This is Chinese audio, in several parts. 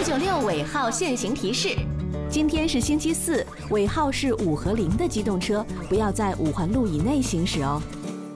696尾号限行提示：今天是星期四，尾号是5和0的机动车不要在5环路以内行驶哦。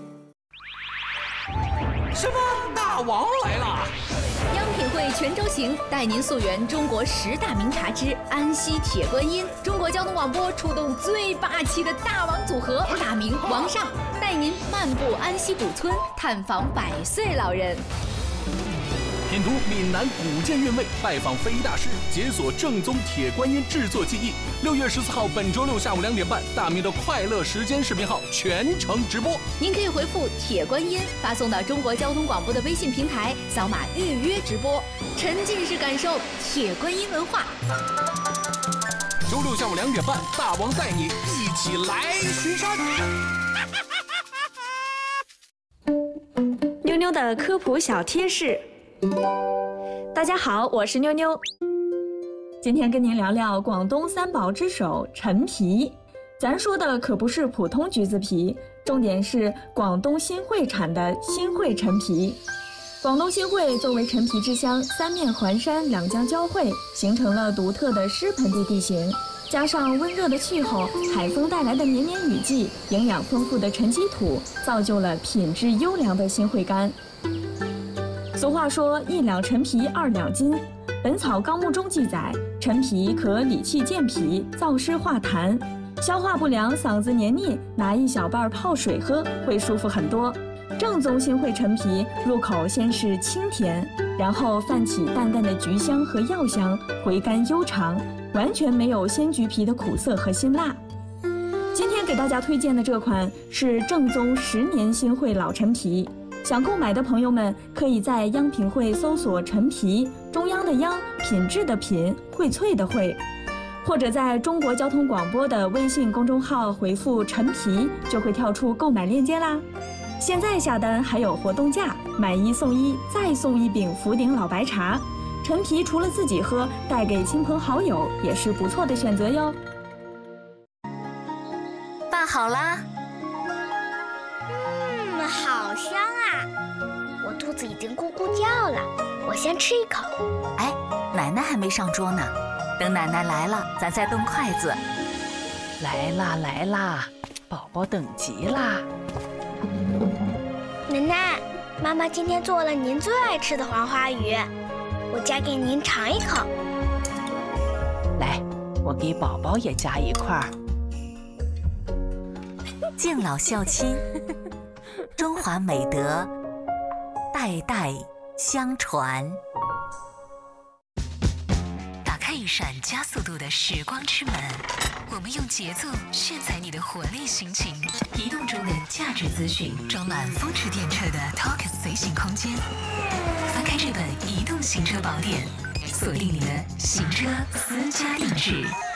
什么？大王来了！ 央品汇全州行带您溯源中国10大名茶之安溪铁观音。中国交通广播出动最霸气的大王组合，大明王上带您漫步安溪古村，探访100岁老人。 品读闽南古建韵味，拜访非遗大师，解锁正宗铁观音制作技艺。6月14号，本周六下午2点半，大明的快乐时间视频号全程直播。 您可以回复“铁观音”发送到中国交通广播的微信平台，扫码预约直播，沉浸式感受铁观音文化。 周六下午2点半，大王带你一起来巡山。 妞妞的科普小贴士。大家好，我是妞妞。今天跟您聊聊广东三宝之首陈皮。咱说的可不是普通橘子皮，重点是广东新会产的新会陈皮。广东新会作为陈皮之乡，三面环山，两江交汇，形成了独特的湿盆地地形，加上温热的气候，海风带来的绵绵雨季，营养丰富的沉积土，造就了品质优良的新会柑。俗话说1两陈皮2两金，《本草纲目》中记载，陈皮可理气健脾、燥湿化痰，消化不良、嗓子黏腻，拿1小瓣泡水喝会舒服很多。正宗新会陈皮入口先是清甜，然后泛起淡淡的橘香和药香，回甘悠长，完全没有鲜橘皮的苦涩和辛辣。今天给大家推荐的这款是正宗10年新会老陈皮。想购买的朋友们，可以在央品汇搜索陈皮，中央的央，品质的品，荟萃的荟，或者在中国交通广播的微信公众号回复陈皮，就会跳出购买链接啦。现在下单还有活动价，买1送1，再送1饼福鼎老白茶。陈皮除了自己喝，带给亲朋好友也是不错的选择哟。 拌好啦。 好香啊！我肚子已经咕咕叫了，我先吃一口。 哎，奶奶还没上桌呢，等奶奶来了，咱再动筷子。 来啦来啦，宝宝等急啦！ 奶奶，妈妈今天做了您最爱吃的黄花鱼，我夹给您尝一口。 来，我给宝宝也夹一块。 敬老孝亲。中华美德，代代相传。打开一扇加速度的时光之门，我们用节奏炫彩你的活力心情。移动中的价值资讯，装满风驰电掣的 Talk 随行空间。翻开这本移动行车宝典，锁定你的行车私家定制。